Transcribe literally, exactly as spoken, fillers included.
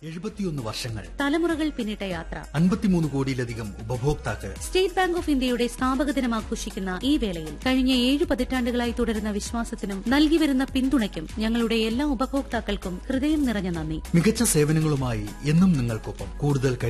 എഴുപത്തിയൊന്ന് വർഷങ്ങൾ, തലമുറകൾ പിന്നിട്ട യാത്ര, അൻപത്തിമൂന്ന് കോടിയിലധികം ഉപഭോക്താക്കൾ. സ്റ്റേറ്റ് ബാങ്ക് ഓഫ് ഇന്ത്യയുടെ സ്ഥാപക ദിനം ആഘോഷിക്കുന്ന ഈ വേളയിൽ കഴിഞ്ഞ ഏഴ് പതിറ്റാണ്ടുകളായി തുടരുന്ന വിശ്വാസത്തിനും നൽകിവരുന്ന പിന്തുണയ്ക്കും ഞങ്ങളുടെ എല്ലാ ഉപഭോക്താക്കൾക്കും ഹൃദയം നിറഞ്ഞ നന്ദി. മികച്ച സേവനങ്ങളുമായി എന്നും നിങ്ങൾക്കൊപ്പം. കൂടുതൽ